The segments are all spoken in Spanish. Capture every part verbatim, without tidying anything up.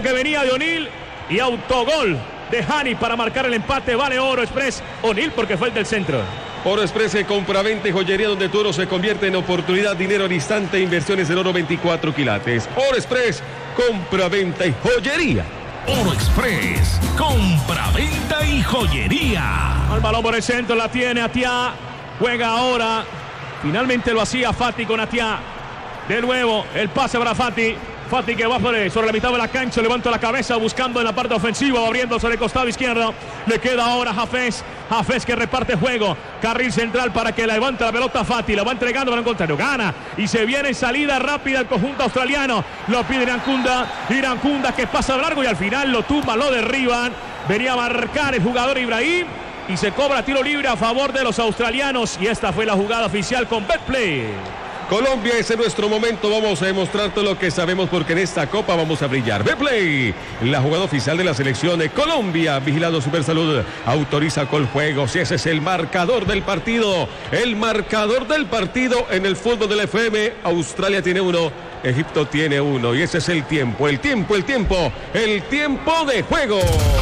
centro que venía de O'Neal y autogol de Hani para marcar el empate. Vale Oro Express. O'Neal porque fue el del centro. Oro Express, compra-venta y joyería donde tu oro se convierte en oportunidad, dinero al instante, inversiones en oro veinticuatro quilates. Oro Express, compra-venta y joyería. Oro Express, compra-venta y joyería. Al balón por el centro, la tiene Atia. Juega ahora. Finalmente lo hacía Fati con Atia. De nuevo, el pase para Fati. Fati que va sobre, sobre la mitad de la cancha, levanta la cabeza buscando en la parte ofensiva, abriendo sobre el costado izquierdo. Le queda ahora Hafez. Hafez que reparte juego. Carril central para que levante la pelota Fati. La va entregando para el contrario. Gana y se viene en salida rápida el conjunto australiano. Lo pide Irankunda. Irankunda que pasa de largo y al final lo tumba, lo derriban. Venía a marcar el jugador Ibrahim y se cobra tiro libre a favor de los australianos. Y esta fue la jugada oficial con Betplay. Colombia, ese es nuestro momento, vamos a demostrar todo lo que sabemos porque en esta copa vamos a brillar. Betplay, la jugada oficial de la selección de Colombia, vigilado Supersalud, autoriza Coljuegos y ese es el marcador del partido, el marcador del partido en el fútbol del F M. Australia tiene uno, Egipto tiene uno y ese es el tiempo, el tiempo, el tiempo, el tiempo de juego.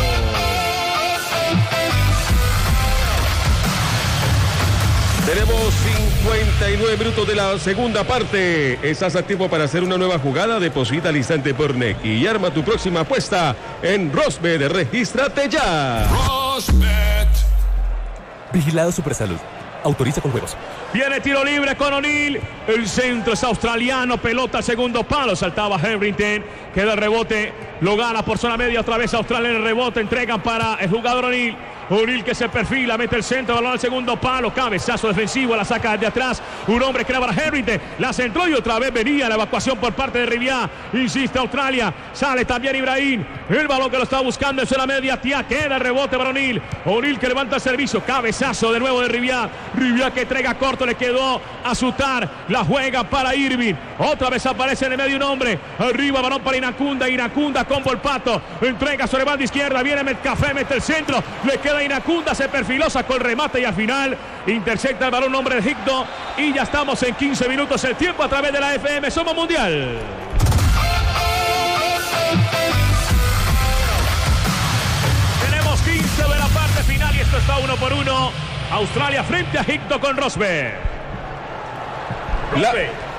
Tenemos cincuenta y nueve minutos de la segunda parte. Estás a tiempo para hacer una nueva jugada. Deposita al instante por Nequi y arma tu próxima apuesta en Rosbet. Regístrate ya. Rosbet. Vigilado Supersalud. Autoriza con juegos. Viene tiro libre con O'Neal. El centro es australiano. Pelota al segundo palo. Saltaba Harrington. Queda el rebote. Lo gana por zona media. Otra vez Australia en el rebote. Entregan para el jugador O'Neal. O'Neal que se perfila, mete el centro, balón al segundo palo, cabezazo defensivo, la saca de atrás, un hombre que era para Harrington, la centró y otra vez venía la evacuación por parte de Riviá, insiste Australia, sale también Ibrahim, el balón que lo está buscando en zona media, Tía, queda el rebote para O'Neal, O'Neal que levanta el servicio, cabezazo de nuevo de Riviá, Riviá que entrega corto, le quedó a Sutar, la juega para Irving, otra vez aparece en el medio un hombre, arriba balón para Irankunda, Irankunda con Volpato, entrega sobre banda izquierda, viene Metcalfe, mete el centro, le queda Irankunda, se perfiló, sacó el remate y al final intercepta el balón hombre de Egipto y ya estamos en quince minutos el tiempo a través de la F M Somos Mundial. Tenemos quince de la parte final y esto está uno por uno. Australia frente a Egipto con Rosberg. La...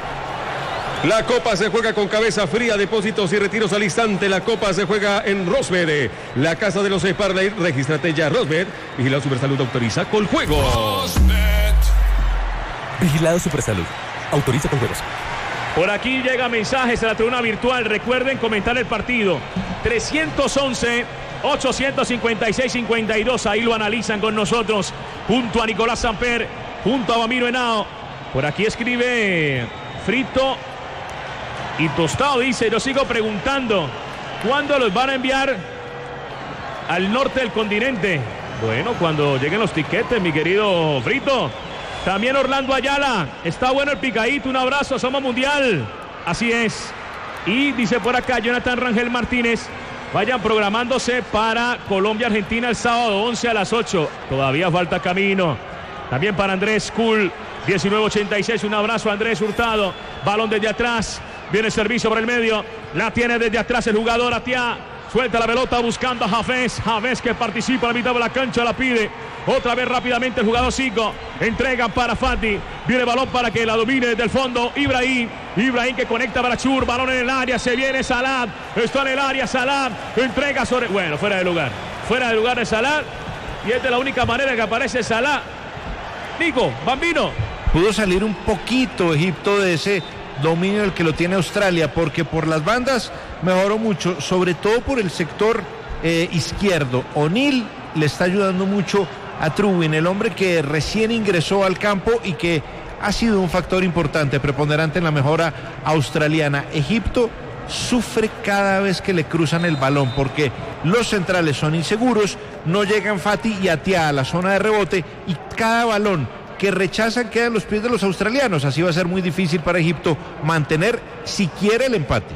La Copa se juega con cabeza fría, depósitos y retiros al instante. La Copa se juega en Rosbet, la casa de los Sparley. Regístrate ya, Rosbet. Vigilado Supersalud autoriza con juegos. Rosbet. Vigilado Supersalud. Autoriza con juegos. Por aquí llega mensajes a la tribuna virtual. Recuerden comentar el partido. trescientos once, ochocientos cincuenta y seis, cincuenta y dos. Ahí lo analizan con nosotros. Junto a Nicolás Samper, junto a Bamiro Henao. Por aquí escribe Frito y Tostado, dice, yo sigo preguntando, ¿cuándo los van a enviar al norte del continente? Bueno, cuando lleguen los tiquetes, mi querido Frito. También Orlando Ayala, está bueno el picadito, un abrazo, Somos Mundial. Así es. Y dice por acá Jonathan Rangel Martínez, vayan programándose para Colombia-Argentina el sábado once a las ocho. Todavía falta camino. También para Andrés Cool, diecinueve ochenta y seis, un abrazo a Andrés Hurtado. Balón desde atrás, viene el servicio por el medio, la tiene desde atrás el jugador Atia, suelta la pelota buscando a Hafez, Hafez que participa a la mitad de la cancha, la pide, otra vez rápidamente el jugador Zico, entrega para Fati, viene el balón para que la domine desde el fondo, Ibrahim, Ibrahim que conecta para Chur, balón en el área, se viene Salah, está en el área Salah, entrega sobre, bueno, fuera de lugar, fuera de lugar de Salah, y es de la única manera que aparece Salah. Nico, Bambino. Pudo salir un poquito Egipto de ese dominio del que lo tiene Australia, porque por las bandas mejoró mucho, sobre todo por el sector eh, izquierdo. O'Neal le está ayudando mucho a Trubin, el hombre que recién ingresó al campo y que ha sido un factor importante, preponderante en la mejora australiana. Egipto sufre cada vez que le cruzan el balón, porque los centrales son inseguros, no llegan Fati y Atia a la zona de rebote, y cada balón que rechazan queda en los pies de los australianos. Así va a ser muy difícil para Egipto mantener siquiera el empate.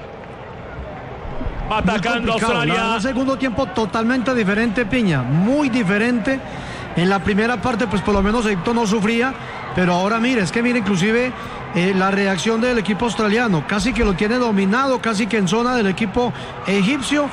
Atacando Australia. Un segundo tiempo totalmente diferente, Piña, muy diferente. En la primera parte, pues por lo menos Egipto no sufría, pero ahora mire, es que mire inclusive eh, la reacción del equipo australiano, casi que lo tiene dominado, casi que en zona del equipo egipcio.